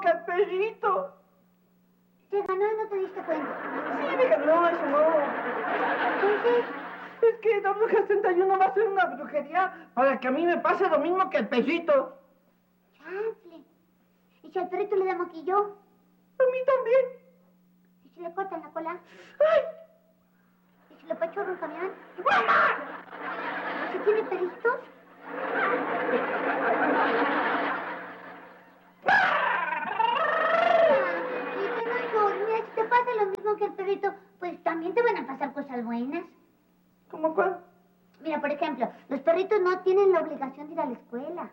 que el perrito. ¿Te ganó y no te diste cuenta? Sí, me ganó, eso no. Entonces... Es que la bruja 31 va a hacer una brujería para que a mí me pase lo mismo que el perrito. Chanfle. ¿Y si al perrito le da moquillo? A mí también. ¿Y si le cortan la cola? ¡Ay! ¿Y si le pachorra un camión? ¡Mamá! ¿Y si tiene peritos? Mira, si te pasa lo mismo que el perrito, pues también te van a pasar cosas buenas. ¿Cómo cuál? Mira, por ejemplo, los perritos no tienen la obligación de ir a la escuela.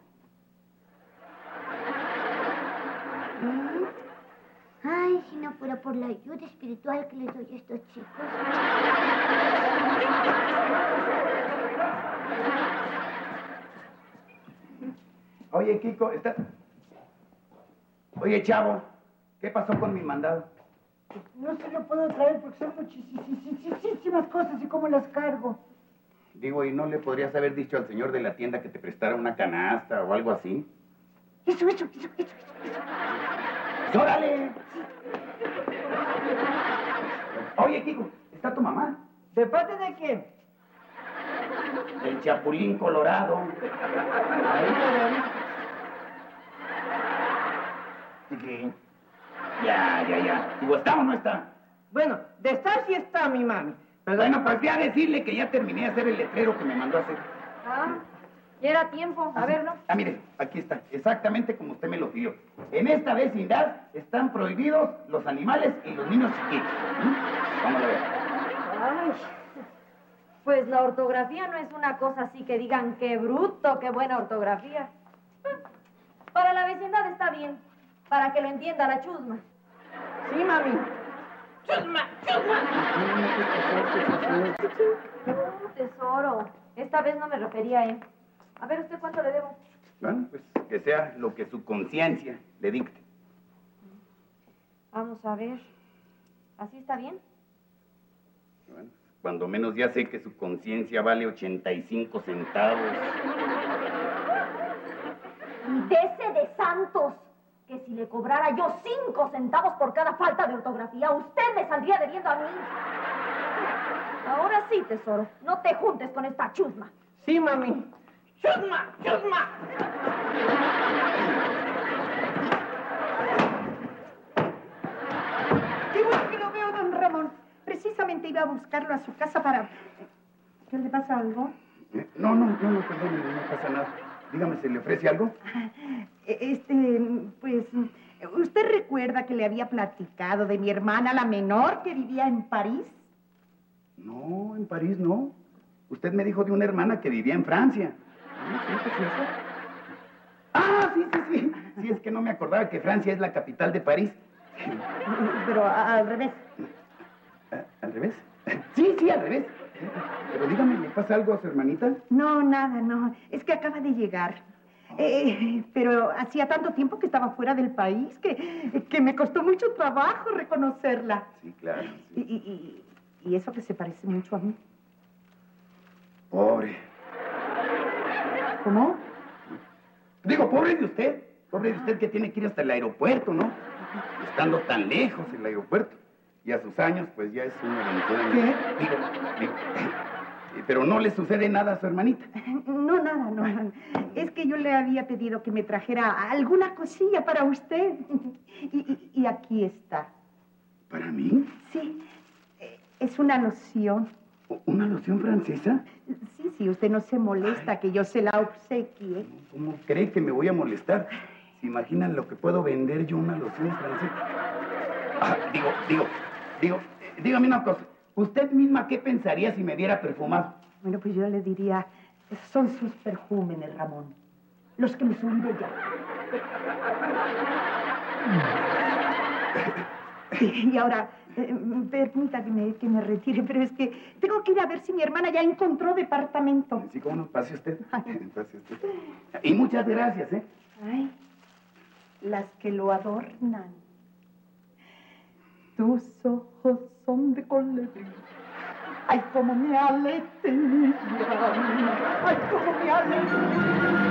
Ay, si no fuera por la ayuda espiritual que les doy a estos chicos. Oye, Kiko, Oye, chavo, ¿qué pasó con mi mandado? No se lo puedo traer porque son muchísimas cosas y cómo las cargo. Digo, ¿y no le podrías haber dicho al señor de la tienda que te prestara una canasta o algo así? Eso. ¡Órale! Oye, Kiko, ¿está tu mamá? ¿De parte de quién? Del Chapulín Colorado. Ahí. Sí. Ya. Digo, ¿está o no está? Bueno, de estar sí está mi mami. Pero... Bueno, pues voy a decirle que ya terminé de hacer el letrero que me mandó a hacer. Ah, ya era tiempo. A ver, ¿no? Ah, mire, aquí está, exactamente como usted me lo pidió. En esta vecindad están prohibidos los animales y los niños chiquitos. Vamos a ver. Ay, pues la ortografía no es una cosa así que digan qué bruto, qué buena ortografía. Para la vecindad está bien, para que lo entienda la chusma. Sí, mami. ¡Chusma! No, tesoro, esta vez no me refería a él. A ver, ¿usted cuánto le debo? Bueno, pues que sea lo que su conciencia le dicte. Vamos a ver. ¿Así está bien? Bueno, cuando menos ya sé que su conciencia vale 85 centavos. Y dese de santos, que si le cobrara yo 5 centavos por cada falta de ortografía, usted me saldría debiendo a mí. Ahora sí, tesoro, no te juntes con esta chusma. Sí, mami. ¡Chusma! Qué bueno que lo veo, don Ramón. Precisamente iba a buscarlo a su casa para... ¿Qué le pasa algo? No, perdón, no pasa nada. Dígame, ¿se le ofrece algo? Pues, ¿usted recuerda que le había platicado de mi hermana, la menor, que vivía en París? No, en París no. Usted me dijo de una hermana que vivía en Francia. ¿Qué es eso? Ah, sí. Sí, es que no me acordaba que Francia es la capital de París. Pero al revés. ¿Al revés? Sí, al revés. Pero dígame, ¿le pasa algo a su hermanita? No, nada, no. Es que acaba de llegar. Pero hacía tanto tiempo que estaba fuera del país que me costó mucho trabajo reconocerla. Sí, claro. Sí. Y eso que se parece mucho a mí. Pobre. ¿Cómo? Digo, pobre de usted. Pobre de usted que tiene que ir hasta el aeropuerto, ¿no? Estando tan lejos el aeropuerto. Y a sus años, pues ya es una aventura. ¿Qué? Digo. Pero no le sucede nada a su hermanita. No, nada, no. Es que yo le había pedido que me trajera alguna cosilla para usted. Y aquí está. ¿Para mí? Sí, es una loción. ¿Una loción francesa? Sí, usted no se molesta que yo se la obsequie. ¿Cómo cree que me voy a molestar? ¿Se imaginan lo que puedo vender yo una loción francesa? Ah, dígame una cosa. ¿Usted misma qué pensaría si me viera perfumado? Bueno, pues yo le diría, son sus perjúmenes, Ramón. Los que me subí de ya. Y ahora, permita que me retire, pero es que tengo que ir a ver si mi hermana ya encontró departamento. Sí, ¿cómo no? Pase usted. Pase usted. Y muchas gracias, ¿eh? Ay, las que lo adornan. Tus ojos son de colibrí. Ay, cómo me aletean. Ay, cómo me aletean.